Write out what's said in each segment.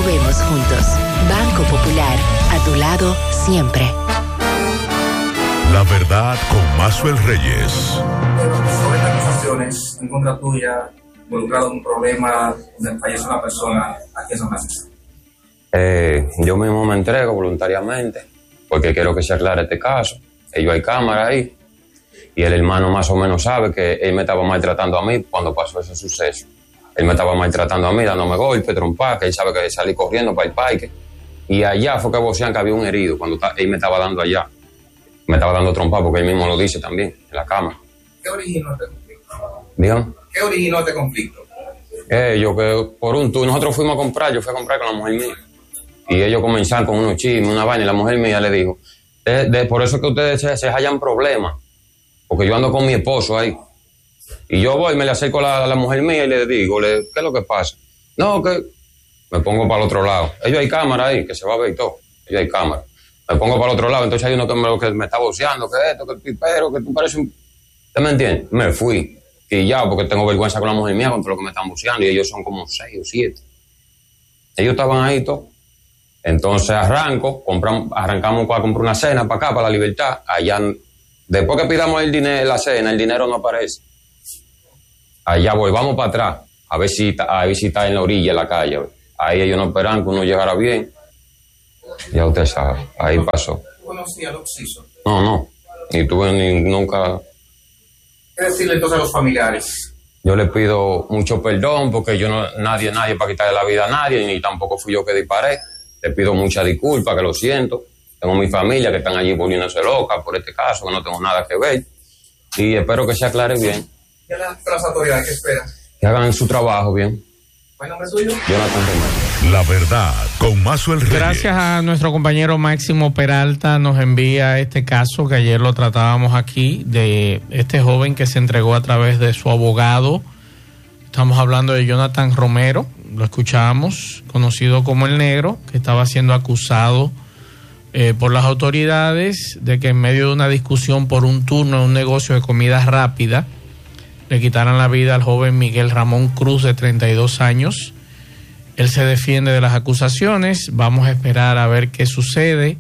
movemos juntos. Banco Popular, a tu lado siempre. La verdad con Maxwell Reyes. Sobre estas acusaciones en contra tuya, involucrado en un problema donde falleció una persona aquí en San Francisco. Yo mismo me entrego voluntariamente porque quiero que se aclare este caso. Ellos hay cámara ahí y el hermano más o menos sabe que él me estaba maltratando a mí cuando pasó ese suceso. Él me estaba maltratando a mí, dándome golpes, trompas, que él sabe que salí corriendo para el parque. Y allá fue que vocean que había un herido cuando él me estaba dando allá. Me estaba dando trompas porque él mismo lo dice también en la cama. ¿Qué originó este conflicto? ¿Dígame? ¿Qué originó este conflicto? Yo que por un tour, nosotros fuimos a comprar, yo fui a comprar con la mujer mía. Y ellos comenzaron con unos chismes, una vaina, y la mujer mía le dijo, por eso es que ustedes se hallan problemas, porque yo ando con mi esposo ahí. Y yo voy, me le acerco a la mujer mía y le digo, ¿qué es lo que pasa? No, que me pongo para el otro lado. Ellos hay cámara ahí, que se va a ver y todo. Ellos hay cámara. Me pongo para el otro lado, entonces hay uno que me está boceando, que esto, que el pipero, que tú pareces un... ¿Usted me entiende? Me fui. Y ya, porque tengo vergüenza con la mujer mía contra lo que me están boceando, y ellos son como 6 o 7. Ellos estaban ahí todos. Entonces arrancamos a comprar una cena para acá, para La Libertad. Allá, después que pidamos el dinero, la cena, el dinero no aparece. Allá voy, vamos para atrás, a ver si está en la orilla, en la calle. Ahí ellos no esperan que uno llegara bien. Ya usted sabe, ahí pasó. ¿Tú conocías al occiso? No, ni tuve nunca. ¿Qué decirle entonces a los familiares? Yo le pido mucho perdón porque yo nadie para quitarle la vida a nadie, ni tampoco fui yo que disparé. Le pido mucha disculpa, que lo siento. Tengo mi familia que están allí volviéndose loca por este caso, que no tengo nada que ver. Y espero que se aclare bien. ¿Qué las autoridades qué esperan? Que hagan su trabajo bien. ¿Cuál nombre es suyo? Jonathan Romero. La verdad con Maxwell Reyes. Gracias a nuestro compañero Máximo Peralta, nos envía este caso que ayer lo tratábamos aquí, de este joven que se entregó a través de su abogado. Estamos hablando de Jonathan Romero, lo escuchamos, conocido como El Negro, que estaba siendo acusado por las autoridades de que en medio de una discusión por un turno en un negocio de comida rápida le quitaran la vida al joven Miguel Ramón Cruz, de 32 años. Él se defiende de las acusaciones. Vamos a esperar a ver qué sucede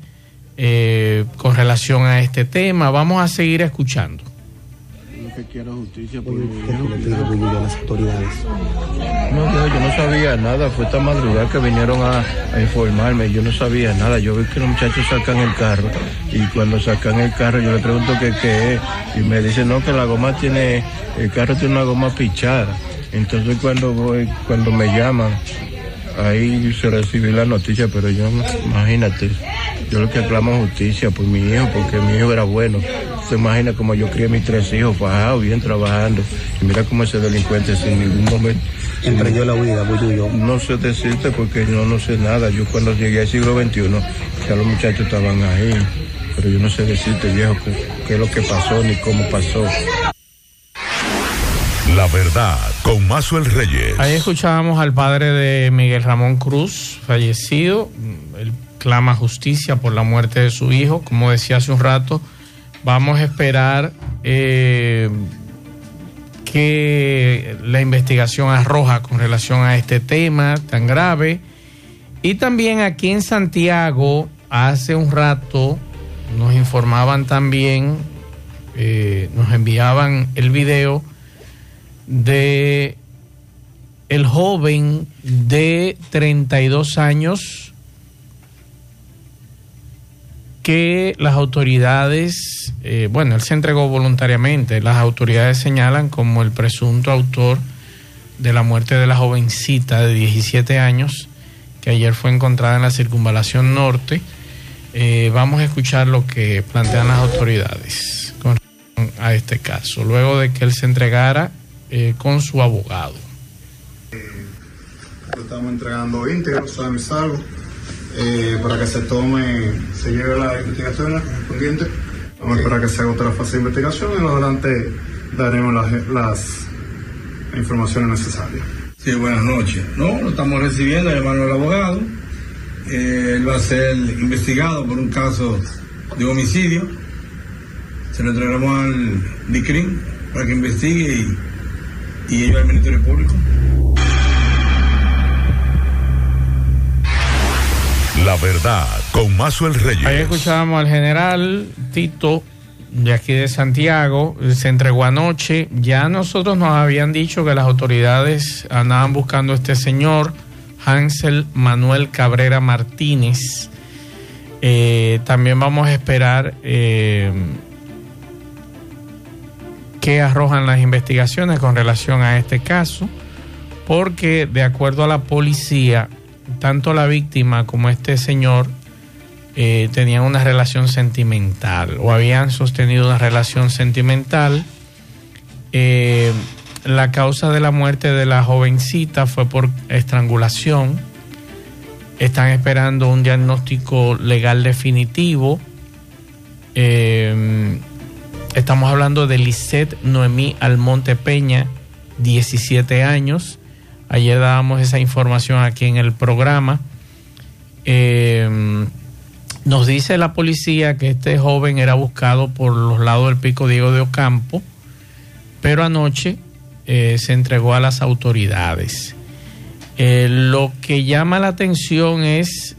con relación a este tema. Vamos a seguir escuchando. Lo que quiero justicia por a las autoridades. No, yo no sabía nada. Fue esta madrugada que vinieron a informarme. Yo no sabía nada. Yo vi que los muchachos sacan el carro. Y cuando sacan el carro, yo le pregunto qué es. Y me dicen, no, que la goma tiene... El carro tiene una goma pichada. Entonces cuando me llaman, ahí se recibí la noticia, pero yo, imagínate, yo lo que aclamo justicia por mi hijo, porque mi hijo era bueno. Se imagina como yo crié mis 3 hijos, fajados, bien trabajando, y mira cómo ese delincuente sin ningún momento... Emprendió la huida, yo. No sé decirte porque yo no sé nada. Yo cuando llegué al siglo XXI, ya los muchachos estaban ahí, pero yo no sé decirte, viejo, qué es lo que pasó ni cómo pasó. La verdad con Maxwell Reyes. Ahí escuchábamos al padre de Miguel Ramón Cruz, fallecido. Él clama justicia por la muerte de su hijo. Como decía hace un rato, vamos a esperar que la investigación arroja con relación a este tema tan grave. Y también aquí en Santiago, hace un rato, nos informaban también, nos enviaban el video de el joven de 32 años que las autoridades, él se entregó voluntariamente. Las autoridades señalan como el presunto autor de la muerte de la jovencita de 17 años que ayer fue encontrada en la Circunvalación Norte. Vamos a escuchar lo que plantean las autoridades con relación a este caso, luego de que él se entregara con su abogado. Lo estamos entregando íntegro, sano y salvo, para que se lleve la investigación correspondiente. Vamos a esperar que se agote la fase de investigación y más adelante daremos las informaciones necesarias. Sí, buenas noches. No, lo estamos recibiendo de mano del abogado. Él va a ser investigado por un caso de homicidio. Se lo entregamos al DICRIM para que investigue y ellos al Ministerio Público. La verdad, con Mazuel Reyes. Ahí escuchábamos al general Tito, de aquí de Santiago. Se entregó anoche. Ya nosotros nos habían dicho que las autoridades andaban buscando a este señor, Hansel Manuel Cabrera Martínez. También vamos a esperar qué arrojan las investigaciones con relación a este caso, porque de acuerdo a la policía, tanto la víctima como este señor tenían una relación sentimental o habían sostenido una relación sentimental. La causa de la muerte de la jovencita fue por estrangulación. Están esperando un diagnóstico legal definitivo. Estamos hablando de Lisette Noemí Almonte Peña, 17 años. Ayer dábamos esa información aquí en el programa. Nos dice la policía que este joven era buscado por los lados del Pico Diego de Ocampo, pero anoche se entregó a las autoridades. Lo que llama la atención es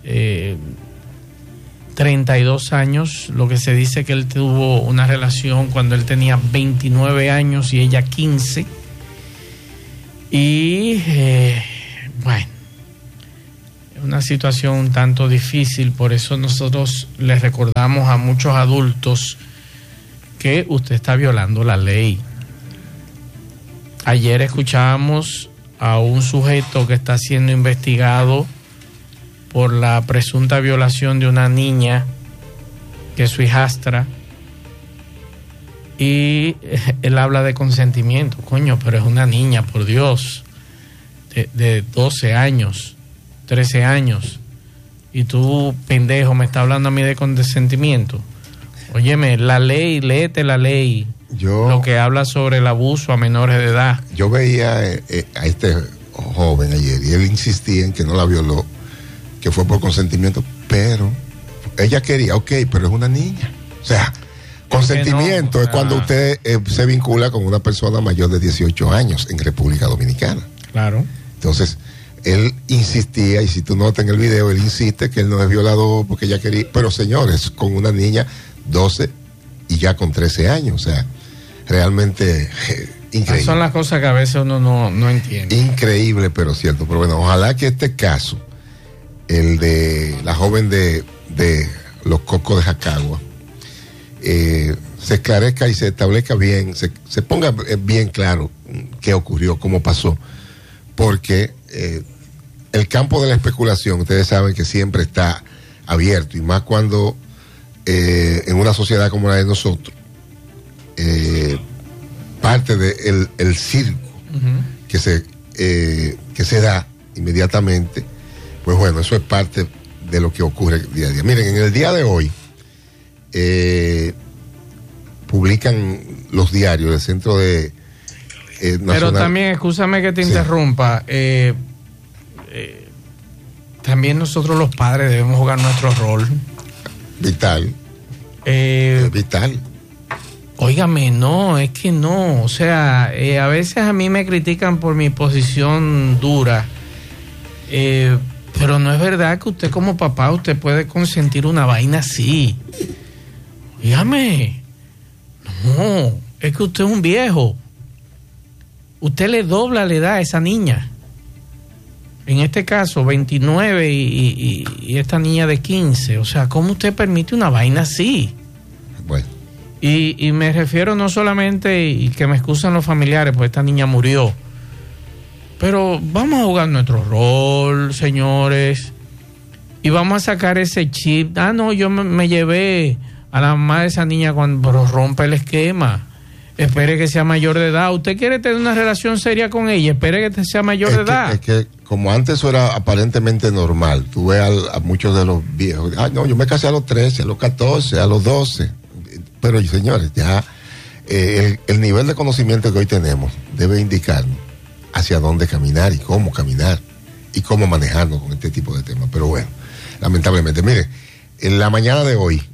32 años, lo que se dice que él tuvo una relación cuando él tenía 29 años y ella 15. Y bueno, es una situación un tanto difícil, por eso nosotros les recordamos a muchos adultos que usted está violando la ley. Ayer escuchábamos a un sujeto que está siendo investigado por la presunta violación de una niña que es su hijastra, y él habla de consentimiento. Coño, pero es una niña, por Dios, de 12 años, 13 años, y tú, pendejo, me estás hablando a mí de consentimiento. Óyeme, la ley, léete la ley. Lo que habla sobre el abuso a menores de edad. Yo veía a este joven ayer y él insistía en que no la violó, que fue por consentimiento, pero ella quería, pero es una niña. O sea, consentimiento es cuando usted se vincula con una persona mayor de 18 años en República Dominicana. Claro. Entonces, él insistía, y si tú notas en el video, él insiste que él no es violador porque ella quería, pero señores, con una niña 12 y ya con 13 años, o sea, realmente increíble. Son las cosas que a veces uno no entiende. Increíble, pero cierto. Pero bueno, ojalá que este caso, el de la joven de los Cocos de Jacagua, se esclarezca y se establezca bien, se ponga bien claro qué ocurrió, cómo pasó, porque el campo de la especulación, ustedes saben que siempre está abierto, y más cuando en una sociedad como la de nosotros, parte del el circo que se da inmediatamente, pues bueno, eso es parte de lo que ocurre día a día. Miren, en el día de hoy publican los diarios del Centro de Nacional. Pero también, escúchame que te interrumpa, también nosotros los padres debemos jugar nuestro rol. Vital. Vital. Óigame, no, es que no, o sea, a veces a mí me critican por mi posición dura, pero no es verdad que usted como papá, usted puede consentir una vaina así. Dígame, no, es que usted es un viejo, usted le dobla la edad a esa niña, en este caso 29 y esta niña de 15, o sea, ¿cómo usted permite una vaina así? Bueno. Y me refiero no solamente, y que me excusan los familiares, pues esta niña murió, pero vamos a jugar nuestro rol, señores, y vamos a sacar ese chip. No, yo me llevé a la mamá de esa niña cuando rompe el esquema. Espere que sea mayor de edad. ¿Usted quiere tener una relación seria con ella? Espere que sea mayor de edad. Es que como antes eso era aparentemente normal, tú ves a muchos de los viejos, no, yo me casé a los 13, a los 14, a los 12. Pero señores, ya el nivel de conocimiento que hoy tenemos debe indicarnos hacia dónde caminar y cómo manejarnos con este tipo de temas. Pero bueno, lamentablemente, mire, en la mañana de hoy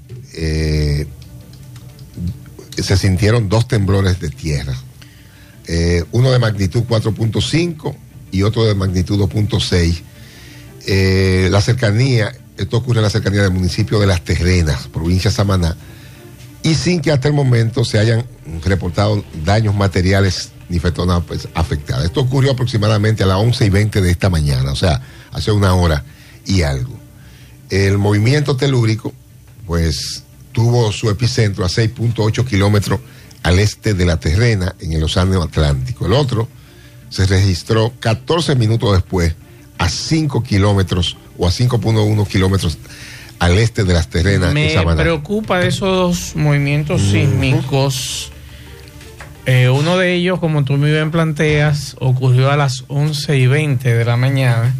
se sintieron 2 temblores de tierra, uno de magnitud 4.5 y otro de magnitud 2.6. La cercanía Esto ocurre en la cercanía del municipio de Las Terrenas, provincia de Samaná, y sin que hasta el momento se hayan reportado daños materiales ni personas afectadas. Esto ocurrió aproximadamente a las 11:20 de esta mañana, o sea, hace una hora y algo. El movimiento telúrico, pues, tuvo su epicentro a 6.8 kilómetros al este de La Terrena, en el Océano Atlántico. El otro se registró 14 minutos después a 5 kilómetros o a 5.1 kilómetros al este de Las Terrenas. Me preocupa de esos movimientos sísmicos. Uno de ellos, como tú muy bien planteas, ocurrió a las 11:20 de la mañana.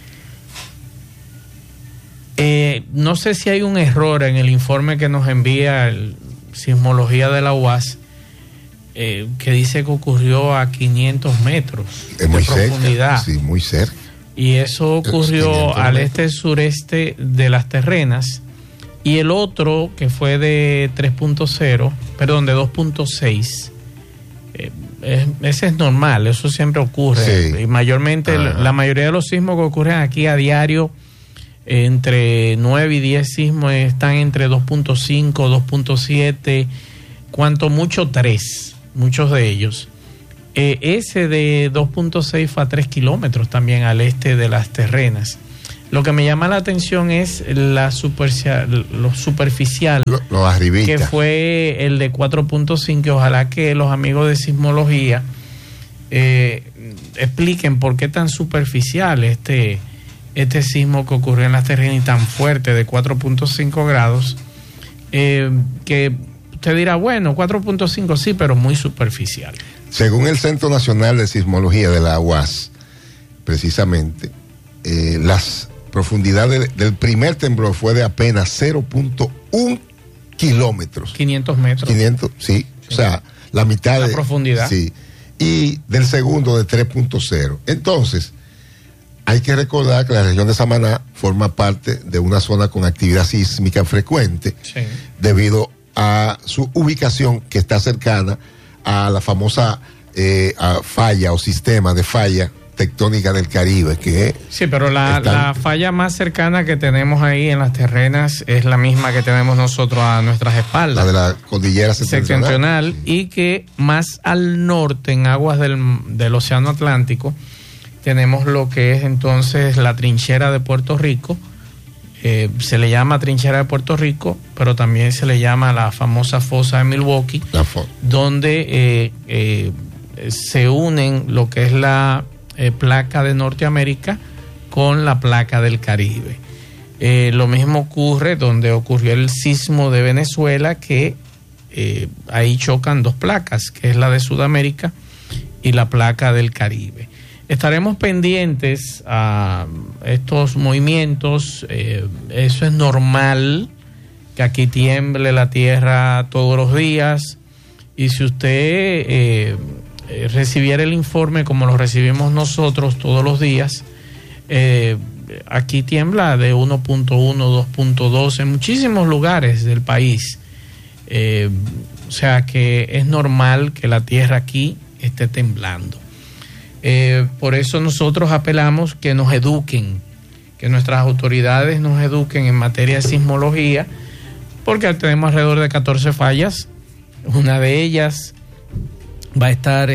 No sé si hay un error en el informe que nos envía el Sismología de la UAS, que dice que ocurrió a 500 metros de profundidad. Sí, muy cerca. Y eso ocurrió al este-sureste de Las Terrenas. Y el otro, que fue de 2.6, ese es normal, eso siempre ocurre. Sí. Y mayormente, la mayoría de los sismos que ocurren aquí a diario, entre 9 y 10 sismos, están entre 2.5, 2.7, cuanto mucho 3, muchos de ellos. Ese de 2.6 fue a 3 kilómetros también al este de Las Terrenas. Lo que me llama la atención es lo superficial, lo arribita, que fue el de 4.5. Ojalá que los amigos de sismología expliquen por qué tan superficial este sismo que ocurrió en Las Terrenas y tan fuerte de 4.5 grados, que usted dirá, bueno, 4.5 sí, pero muy superficial. Según el Centro Nacional de Sismología de la UAS, precisamente, las profundidades del primer temblor fue de apenas 0.1 kilómetros. 500 metros. 500, sí. O sea, la mitad de profundidad. Sí. Y del segundo de 3.0. Entonces, hay que recordar que la región de Samaná forma parte de una zona con actividad sísmica frecuente, debido a su ubicación que está cercana a la famosa falla o sistema de falla tectónica del Caribe, que sí, pero la falla más cercana que tenemos ahí en Las Terrenas es la misma que tenemos nosotros a nuestras espaldas, la de la cordillera septentrional, y que más al norte, en aguas del Océano Atlántico, tenemos lo que es entonces la trinchera de Puerto Rico. Se le llama trinchera de Puerto Rico, pero también se le llama la famosa fosa de Milwaukee, donde se unen lo que es la placa de Norteamérica con la placa del Caribe. Lo mismo ocurre donde ocurrió el sismo de Venezuela, que ahí chocan dos placas, que es la de Sudamérica y la placa del Caribe. Estaremos pendientes a estos movimientos. Eso es normal, que aquí tiemble la tierra todos los días. Y si usted recibiera el informe como lo recibimos nosotros todos los días, aquí tiembla de 1.1, 2.2 en muchísimos lugares del país. O sea que es normal que la tierra aquí esté temblando. Por eso nosotros apelamos que nos eduquen, que nuestras autoridades nos eduquen en materia de sismología, porque tenemos alrededor de 14 fallas. Una de ellas va a estar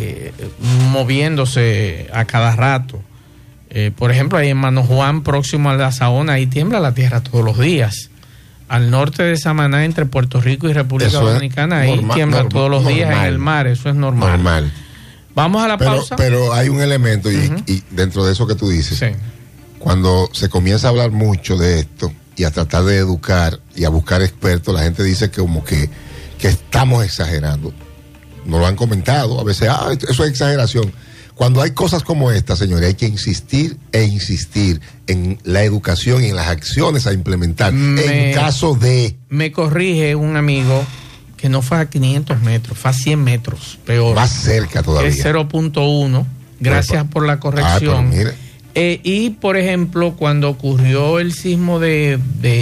moviéndose a cada rato. Por ejemplo, ahí en Mano Juan, próximo a la Saona, ahí tiembla la tierra todos los días. Al norte de Samaná, entre Puerto Rico y República Dominicana, ahí tiembla todos los días en el mar. Eso es normal. Vamos a la pausa. Pero hay un elemento, y dentro de eso que tú dices, cuando se comienza a hablar mucho de esto y a tratar de educar y a buscar expertos, la gente dice que como que estamos exagerando. Nos lo han comentado, a veces, eso es exageración. Cuando hay cosas como esta, señores, hay que insistir en la educación y en las acciones a implementar. En caso de... Me corrige un amigo que no fue a 500 metros, fue a 100 metros, peor. Más cerca todavía. Es 0.1, gracias por la corrección. Y, por ejemplo, cuando ocurrió el sismo de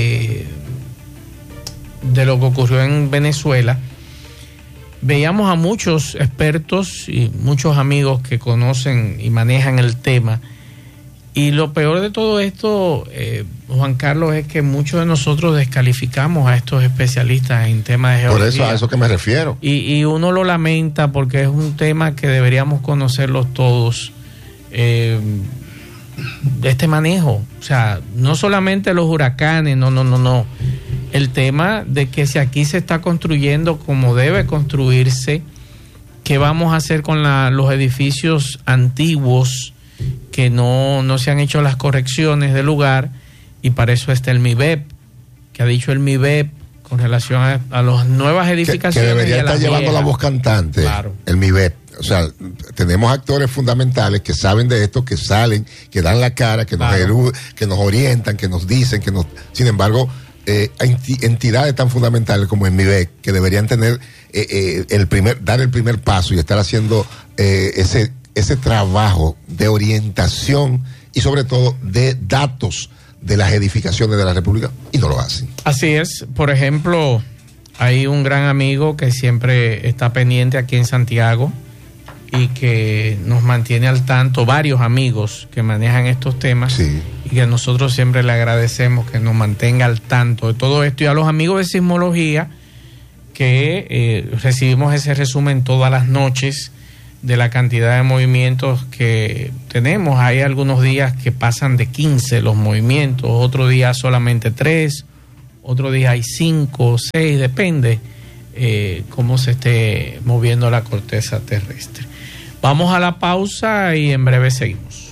lo que ocurrió en Venezuela, veíamos a muchos expertos y muchos amigos que conocen y manejan el tema, Y lo peor de todo esto, Juan Carlos, es que muchos de nosotros descalificamos a estos especialistas en temas de geología. Por eso, a eso que me refiero. Y uno lo lamenta porque es un tema que deberíamos conocerlos todos, de este manejo. O sea, no solamente los huracanes, no. El tema de que si aquí se está construyendo como debe construirse, ¿qué vamos a hacer con los edificios antiguos que no se han hecho las correcciones del lugar? Y para eso está el MIBEP, que ha dicho el MIBEP con relación a las nuevas edificaciones. Que debería estar llevando la voz cantante, claro. El MIBEP. O sea, tenemos actores fundamentales que saben de esto, que salen, que dan la cara, que nos orientan, que nos dicen, sin embargo, hay entidades tan fundamentales como el MIBEP que deberían tener dar el primer paso y estar haciendo ese trabajo de orientación y sobre todo de datos de las edificaciones de la República, y no lo hacen. Así es. Por ejemplo, hay un gran amigo que siempre está pendiente aquí en Santiago y que nos mantiene al tanto, varios amigos que manejan estos temas, sí, y que nosotros siempre le agradecemos que nos mantenga al tanto de todo esto, y a los amigos de sismología que recibimos ese resumen todas las noches de la cantidad de movimientos que tenemos. Hay algunos días que pasan de 15 los movimientos, otro día solamente 3, otro día hay 5, 6, depende cómo se esté moviendo la corteza terrestre. Vamos a la pausa y en breve seguimos.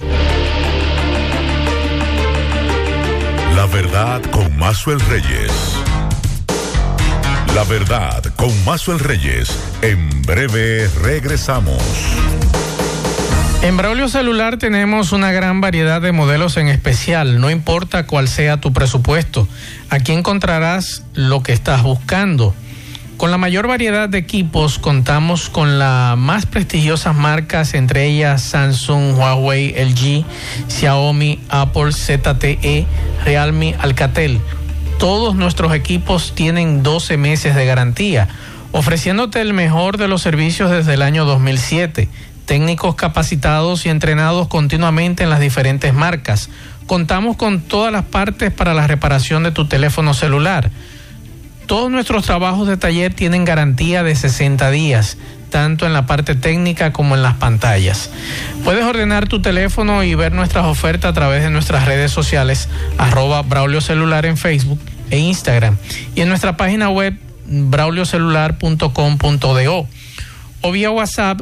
La verdad con Maxwell Reyes. La verdad con Maxwell Reyes. En breve regresamos. En Braulio Celular tenemos una gran variedad de modelos en especial. No importa cuál sea tu presupuesto, aquí encontrarás lo que estás buscando. Con la mayor variedad de equipos contamos con las más prestigiosas marcas, entre ellas Samsung, Huawei, LG, Xiaomi, Apple, ZTE, Realme, Alcatel. Todos nuestros equipos tienen 12 meses de garantía, ofreciéndote el mejor de los servicios desde el año 2007. Técnicos capacitados y entrenados continuamente en las diferentes marcas. Contamos con todas las partes para la reparación de tu teléfono celular. Todos nuestros trabajos de taller tienen garantía de 60 días, tanto en la parte técnica como en las pantallas. Puedes ordenar tu teléfono y ver nuestras ofertas a través de nuestras redes sociales, @Braulio Celular en Facebook e Instagram, y en nuestra página web brauliocelular.com.do, o vía WhatsApp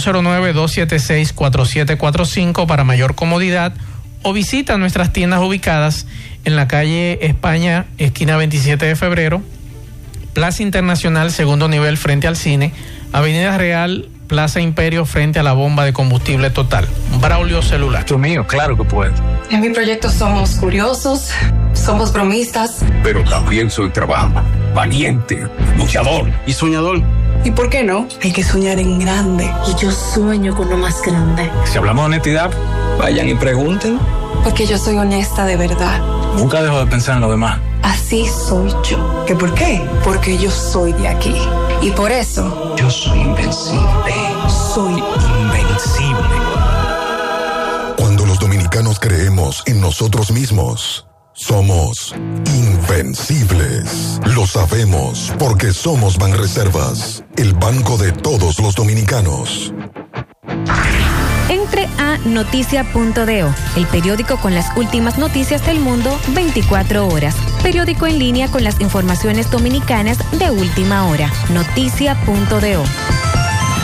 809-276-4745 para mayor comodidad, o visita nuestras tiendas ubicadas en la calle España, esquina 27 de febrero, Plaza Internacional, segundo nivel frente al cine, Avenida Real, Plaza Imperio frente a la bomba de combustible Total. Braulio Celular. Esto mío, claro que puedo. En mi proyecto somos curiosos, somos bromistas. Pero también soy trabajador, valiente, luchador y soñador. ¿Y por qué no? Hay que soñar en grande. Y yo sueño con lo más grande. Si hablamos de honestidad, vayan y pregunten. Porque yo soy honesta de verdad. Nunca dejo de pensar en lo demás. Así soy yo. ¿Qué por qué? Porque yo soy de aquí. Y por eso... yo soy invencible. Soy invencible. Cuando los dominicanos creemos en nosotros mismos, somos invencibles. Lo sabemos porque somos Banreservas, el banco de todos los dominicanos. Entre a noticia.do, el periódico con las últimas noticias del mundo 24 horas. Periódico en línea con las informaciones dominicanas de última hora. Noticia.do.